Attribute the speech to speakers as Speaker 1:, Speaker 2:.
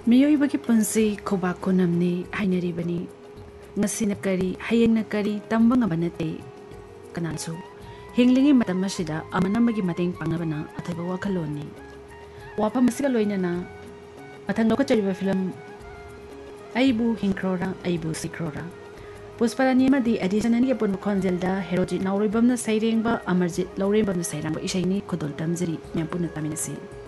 Speaker 1: मियोइबगी पुंसी खोबाक खुनमनी हाइनरिबनी ngасina kari hayengna kari tamba ngaba nate kanansu hingligi matam asida amanamagi mateng pangabana athaiba wakhaloni wapam asiga loinana mathang loka chariba film aibu hinkrora aibu sikrora puspalani madi addition ani pun khonjelda heroji nauribamna sairengba amarjit laurembamna sairangba isaini khodol tamjiri myampuna taminasi